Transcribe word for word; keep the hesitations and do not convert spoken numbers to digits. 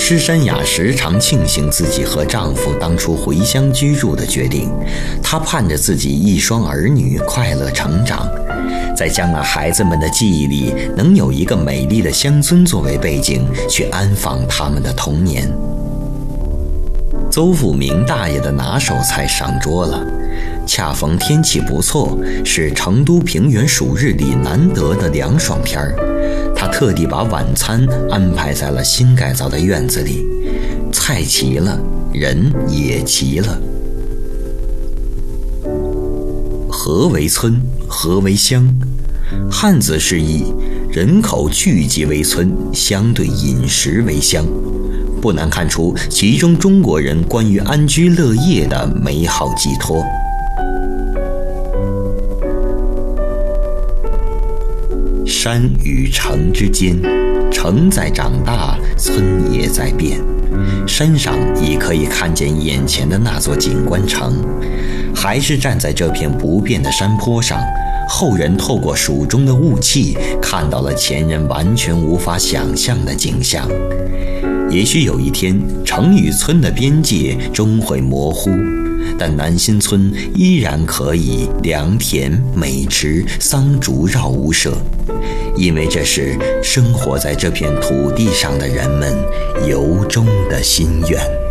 施珊雅时常庆幸自己和丈夫当初回乡居住的决定，她盼着自己一双儿女快乐成长，在将来孩子们的记忆里能有一个美丽的乡村作为背景，去安放他们的童年。邹富明大爷的拿手菜上桌了，恰逢天气不错，是成都平原暑日里难得的凉爽天儿。他特地把晚餐安排在了新改造的院子里，菜齐了，人也齐了。何为村？何为乡？汉字释义，人口聚集为村，相对饮食为乡。不难看出其中中国人关于安居乐业的美好寄托。山与城之间，城在长大，村也在变。山上已可以看见眼前的那座景观城，还是站在这片不变的山坡上，后人透过蜀中的雾气，看到了前人完全无法想象的景象。也许有一天，城与村的边界终会模糊，但南新村依然可以良田、美池、桑竹绕屋舍，因为这是生活在这片土地上的人们由衷的心愿。